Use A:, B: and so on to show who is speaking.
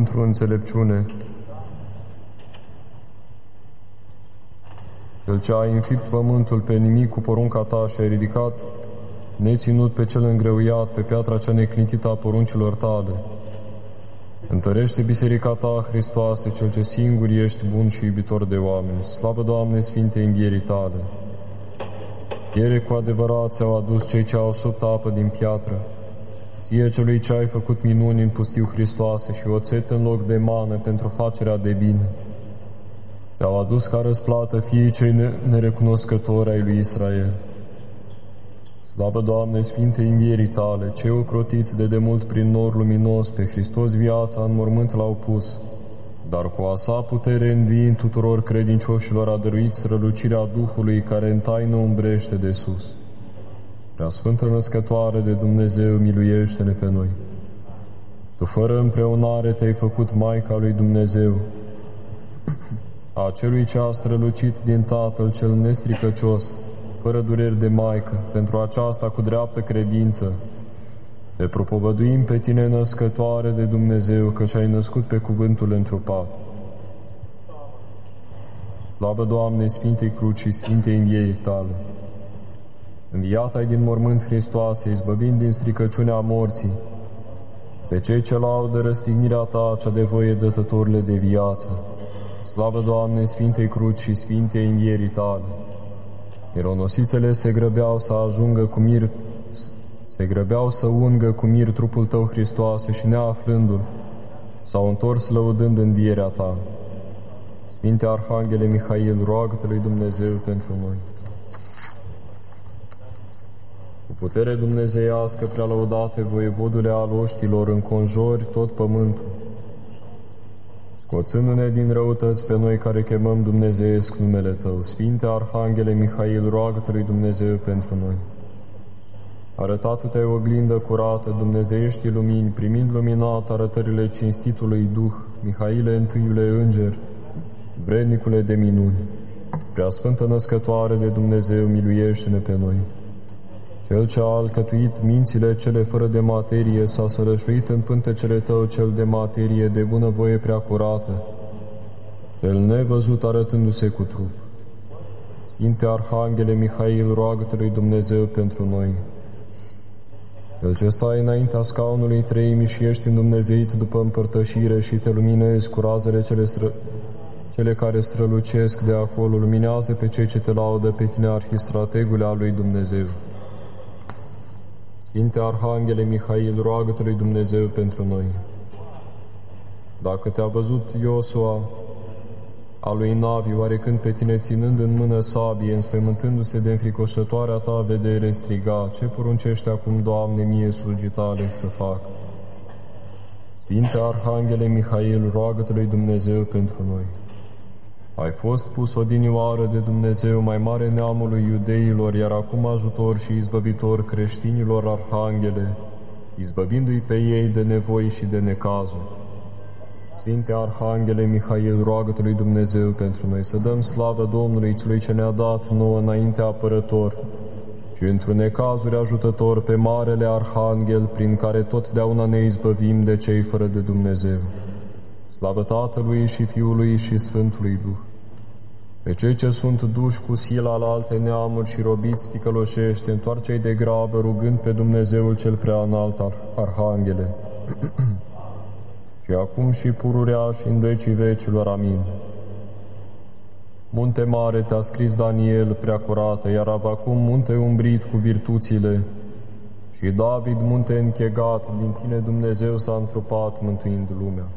A: într-o înțelepciune. Cel ce a înfipt pământul pe nimic cu porunca ta și a ridicat neținut pe cel îngreuiat, pe piatra cea neclintită a poruncilor tale. Întărește biserica ta, Hristoase, cel ce singur ești bun și iubitor de oameni. Slavă, Doamne, Sfinte înghierii tale! Iere cu adevărat ți-au adus cei ce au subt apă din piatră, ție celui ce ai făcut minuni în pustiu, Hristoase, și oțet în loc de mană pentru facerea de bine. Ți-au adus ca răsplată fiii cei nerecunoscători ai lui Israel. Slavă, Doamne, Sfinte înghierii tale, cei ocrotiți de demult prin nor luminos, pe Hristos viața în mormânt l-au pus, dar cu a sa putere învii în tuturor credincioșilor a dăruit strălucirea Duhului care în taină umbrește de sus. Prea Sfântă Născătoare de Dumnezeu, miluiește-ne pe noi. Tu fără împreunare te-ai făcut Maica lui Dumnezeu, a celui ce a strălucit din Tatăl cel nestricăcios, fără dureri de Maică. Pentru aceasta, cu dreaptă credință, te propovăduim pe tine, Născătoare de Dumnezeu, căci ai născut pe cuvântul întrupat. Slavă, Doamne, Sfintei Cruci și Sfintei înghierii tale! Înviat ai din mormânt, Hristoase, izbăvind din stricăciunea morții pe cei ce laudă răstignirea ta, cea de voie dătătorile de viață. Slavă, Doamne, Sfintei Cruci și Sfintei înghierii tale! Mironosițele se grăbeau să ungă cu mir trupul tău, Hristoase, și neaflându-l, s-au întors lăudând învierea ta. Sfinte Arhanghele Mihail, roagă-te lui Dumnezeu pentru noi. Cu putere dumnezeiască, prea lăudate, voievodule al oștilor, înconjori tot pământul, scoțându-ne din răutăți pe noi care chemăm dumnezeiesc numele Tău. Sfinte Arhanghele Mihail, roagă-te lui Dumnezeu pentru noi. Arătatu-te oglindă curată, dumnezeiești lumini, primind luminat arătările cinstitului Duh, Mihaile, întâiule înger, vrednicule de minuni, Prea Sfântă Născătoare de Dumnezeu, miluiește-ne pe noi. Cel ce a alcătuit mințile cele fără de materie s-a sălășluit în pântecele Tău, cel de materie, de bunăvoie prea curată, cel nevăzut arătându-se cu trup. Sfinte Arhanghele Mihail, roagă-te lui Dumnezeu pentru noi. Cel ce stai înaintea scaunului treimii și ești îndumnezeit după împărtășire și te luminezi cu razele cele care strălucesc de acolo, luminează pe cei ce te laudă pe tine, arhistrategule al lui Dumnezeu. Sfinte Arhanghele Mihail, roagă-te lui Dumnezeu pentru noi. Dacă te-a văzut Iosua al lui Navi, oarecând pe tine ținând în mână sabie, înspăimântându-se de înfricoșătoarea ta vedere, striga: ce poruncește acum, Doamne, mie slujitale să fac? Sfinte Arhanghele Mihail, roagă-te lui Dumnezeu pentru noi. Ai fost pus odinioară de Dumnezeu, mai mare neamului iudeilor, iar acum ajutor și izbăvitor creștinilor, Arhanghele, izbăvindu-i pe ei de nevoi și de necazuri. Sfinte Arhanghele Mihail, roagă-te lui Dumnezeu pentru noi, să dăm slavă Domnului, celui ce ne-a dat nouă înainte apărător și într-un necazuri ajutător, pe Marele Arhanghel, prin care totdeauna ne izbăvim de cei fără de Dumnezeu. Slavă Tatălui și Fiului și Sfântului Duh! Pe cei ce sunt duși cu sila la alte neamuri și robiți ticăloșește, întoarce-i de grabă, rugând pe Dumnezeul cel prea înalt, Arhanghele, și acum și pururea și în vecii vecilor. Amin. Munte mare te-a scris Daniel, prea curată, iar Avacum munte umbrit cu virtuțile, și David munte închegat, din tine Dumnezeu s-a întrupat, mântuind lumea.